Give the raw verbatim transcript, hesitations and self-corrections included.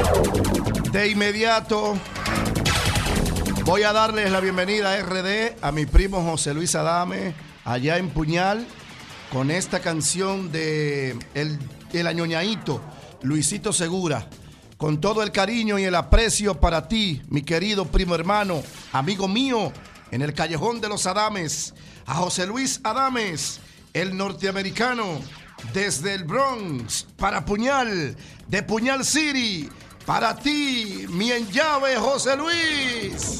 De inmediato voy a darles la bienvenida a R D a mi primo José Luis Adame, allá en Puñal, con esta canción de El, el Añoñaíto, Luisito Segura. Con todo el cariño y el aprecio para ti, mi querido primo hermano, amigo mío, en el Callejón de los Adames, a José Luis Adames, el norteamericano, desde el Bronx para Puñal, de Puñal City, para ti, mi en llave José Luis.